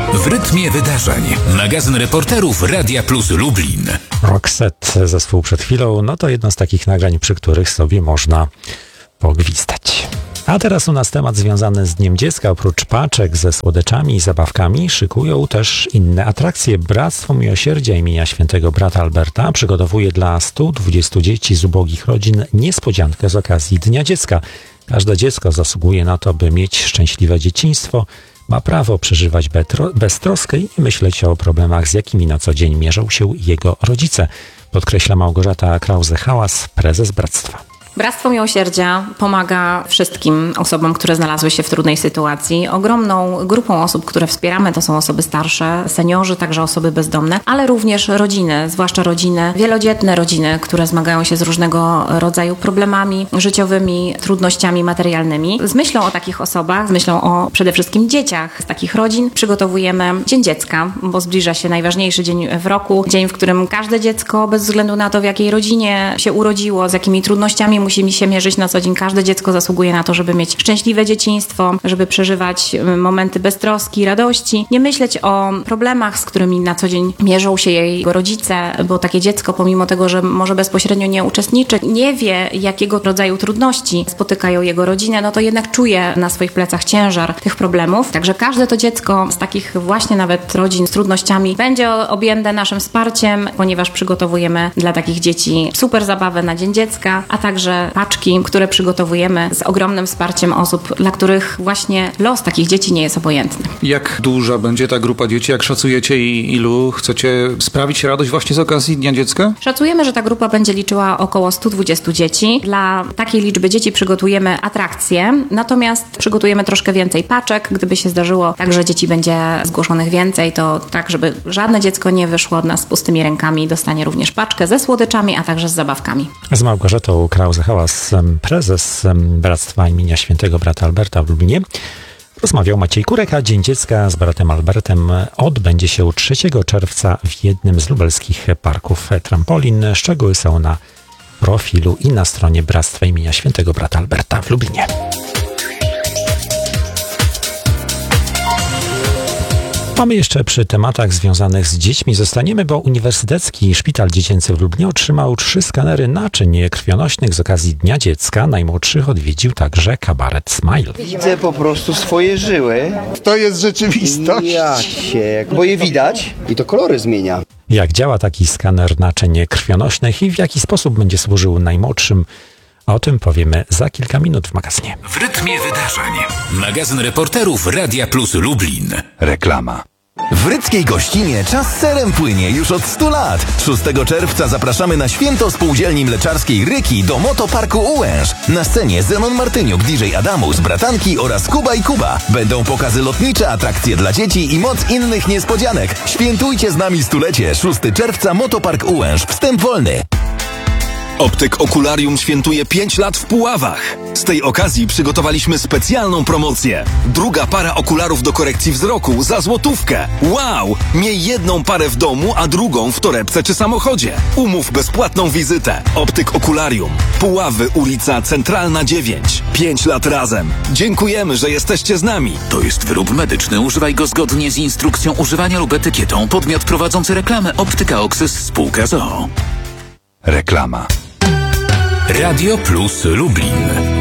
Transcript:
W rytmie wydarzeń. Magazyn reporterów Radia Plus Lublin. Roxette, zespół przed chwilą, no to jedno z takich nagrań, przy których sobie można pogwizdać. A teraz u nas temat związany z Dniem Dziecka. Oprócz paczek ze słodyczami i zabawkami szykują też inne atrakcje. Bractwo Miłosierdzia imienia Świętego Brata Alberta przygotowuje dla 120 dzieci z ubogich rodzin niespodziankę z okazji Dnia Dziecka. Każde dziecko zasługuje na to, by mieć szczęśliwe dzieciństwo. Ma prawo przeżywać beztroskę i nie myśleć o problemach, z jakimi na co dzień mierzą się jego rodzice, podkreśla Małgorzata Krause-Hałas, prezes Bractwa. Bractwo Miłosierdzia pomaga wszystkim osobom, które znalazły się w trudnej sytuacji. Ogromną grupą osób, które wspieramy, to są osoby starsze, seniorzy, także osoby bezdomne, ale również rodziny, zwłaszcza rodziny, wielodzietne rodziny, które zmagają się z różnego rodzaju problemami życiowymi, trudnościami materialnymi. Z myślą o takich osobach, z myślą o przede wszystkim dzieciach z takich rodzin przygotowujemy Dzień Dziecka, bo zbliża się najważniejszy dzień w roku, dzień, w którym każde dziecko, bez względu na to, w jakiej rodzinie się urodziło, z jakimi trudnościami musimy się mierzyć na co dzień. Każde dziecko zasługuje na to, żeby mieć szczęśliwe dzieciństwo, żeby przeżywać momenty beztroski, radości, nie myśleć o problemach, z którymi na co dzień mierzą się jego rodzice, bo takie dziecko, pomimo tego, że może bezpośrednio nie uczestniczy, nie wie, jakiego rodzaju trudności spotykają jego rodzinę, no to jednak czuje na swoich plecach ciężar tych problemów. Także każde to dziecko z takich właśnie nawet rodzin z trudnościami będzie objęte naszym wsparciem, ponieważ przygotowujemy dla takich dzieci super zabawę na Dzień Dziecka, a także paczki, które przygotowujemy z ogromnym wsparciem osób, dla których właśnie los takich dzieci nie jest obojętny. Jak duża będzie ta grupa dzieci? Jak szacujecie i ilu chcecie sprawić radość właśnie z okazji Dnia Dziecka? Szacujemy, że ta grupa będzie liczyła około 120 dzieci. Dla takiej liczby dzieci przygotujemy atrakcje, natomiast przygotujemy troszkę więcej paczek. Gdyby się zdarzyło tak, że dzieci będzie zgłoszonych więcej, to tak, żeby żadne dziecko nie wyszło od nas z pustymi rękami, dostanie również paczkę ze słodyczami, a także z zabawkami. Z Małgorzatą Krause-Hałas, prezes Bractwa imienia Świętego Brata Alberta w Lublinie, rozmawiał Maciej Kurek, a Dzień Dziecka z bratem Albertem odbędzie się 3 czerwca w jednym z lubelskich parków trampolin. Szczegóły są na profilu i na stronie Bractwa imienia Świętego Brata Alberta w Lublinie. Mamy jeszcze przy tematach związanych z dziećmi zostaniemy, bo Uniwersytecki Szpital Dziecięcy w Lublinie otrzymał 3 skanery naczyń krwionośnych z okazji Dnia Dziecka. Najmłodszych odwiedził także kabaret Smile. Widzę po prostu swoje żyły. To jest rzeczywistość. Bo je widać i to kolory zmienia. Jak działa taki skaner naczyń krwionośnych i w jaki sposób będzie służył najmłodszym? O tym powiemy za kilka minut w magazynie. W rytmie wydarzeń. Magazyn reporterów Radia Plus Lublin. Reklama. W Ryckiej Gościnie czas serem płynie już od 100 lat. 6 czerwca zapraszamy na święto spółdzielni mleczarskiej Ryki do Motoparku Ułęż. Na scenie Zenon Martyniuk, DJ Adamus, Bratanki oraz Kuba i Kuba. Będą pokazy lotnicze, atrakcje dla dzieci i moc innych niespodzianek. Świętujcie z nami stulecie. 6 czerwca Motopark Ułęż. Wstęp wolny. Optyk Okularium świętuje 5 lat w Puławach. Z tej okazji przygotowaliśmy specjalną promocję. Druga para okularów do korekcji wzroku za złotówkę. Wow! Miej jedną parę w domu, a drugą w torebce czy samochodzie. Umów bezpłatną wizytę. Optyk Okularium. Puławy, ulica Centralna 9. 5 lat razem. Dziękujemy, że jesteście z nami. To jest wyrób medyczny. Używaj go zgodnie z instrukcją używania lub etykietą. Podmiot prowadzący reklamę Optyka Oxys Spółka z o.o. Reklama. Radio Plus Lublin.